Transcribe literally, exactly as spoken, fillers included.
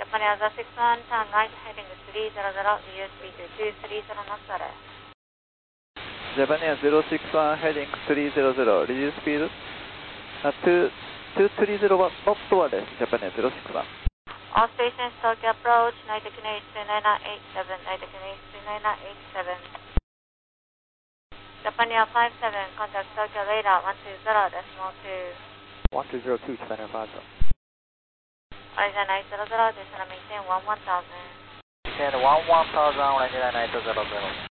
Japan Air six one, turn right heading three zero zero, reduce speed to two three zero knots at Japan Air zero six one heading three zero zero, reduce speed uh, two three zero knots toward Japan Air zero six one. All stations Tokyo approach, night Kinase two nine nine eight seven, night Kinase two nine nine eight seven. Japan Air five seven, contact Tokyo radar one two zero decimal two. one two zero two, Japan Air five seven. Horizon nine zero zero, descend maintain one one thousand. Descend one one thousand, Horizon nine zero zero.